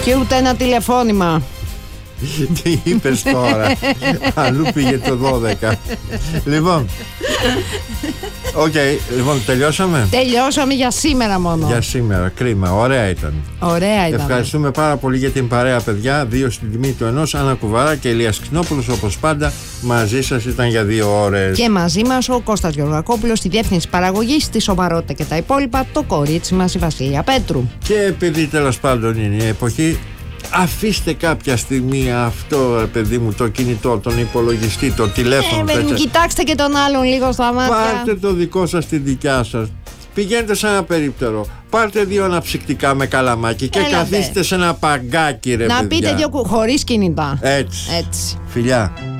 Και ούτε ένα τηλεφώνημα. Τι είπες τώρα? Αλλού πήγε το 12. Λοιπόν, λοιπόν, τελειώσαμε. Τελειώσαμε για σήμερα μόνο. Για σήμερα, κρίμα, ωραία ήταν. Ωραία ήταν. Ευχαριστούμε πάρα πολύ για την παρέα, παιδιά. 2 στην τιμή του 1. Άννα Κουβαρά και Ηλίας Ξινόπουλος, όπως πάντα, μαζί σας ήταν για 2 ώρες. Και μαζί μας ο Κώστας Γεωργακόπουλος, στη διεύθυνση παραγωγής, τη σοβαρότητα και τα υπόλοιπα, το κορίτσι μας η Βασίλεια Πέτρου. Και επειδή τέλος πάντων είναι η εποχή, αφήστε κάποια στιγμή αυτό, παιδί μου, το κινητό, τον υπολογιστή, το τηλέφωνο. Κοιτάξτε και τον άλλον λίγο στα μάτια. Πάρτε το δικό σας, τη δικιά σας. Πηγαίνετε σε ένα περίπτερο. Πάρτε 2 αναψυκτικά με καλαμάκι και καθίστε σε ένα παγκάκι, ρε παιδιά. Να πείτε 2 χωρίς κινητά. Έτσι. Φιλιά.